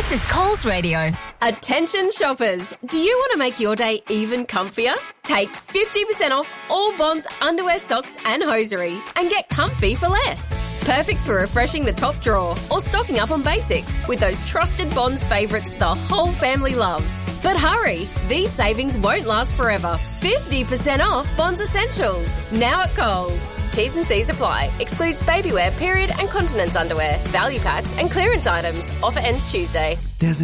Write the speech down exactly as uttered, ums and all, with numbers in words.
This is Coles Radio. Attention shoppers, do you want to make your day even comfier? Take fifty percent off all Bonds underwear, socks and hosiery and get comfy for less. Perfect for refreshing the top drawer or stocking up on basics with those trusted Bonds favourites the whole family loves. But hurry, these savings won't last forever. fifty percent off Bonds Essentials, now at Coles. T's and C's apply. Excludes babywear, period and continence underwear, value packs and clearance items. Offer ends Tuesday. There's